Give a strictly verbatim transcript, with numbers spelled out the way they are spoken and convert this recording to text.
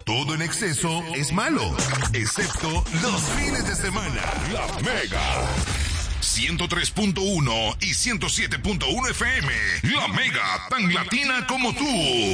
Todo en exceso es malo, excepto los fines de semana. La Mega. ciento tres punto uno y ciento siete punto uno F M. La Mega, tan latina como tú.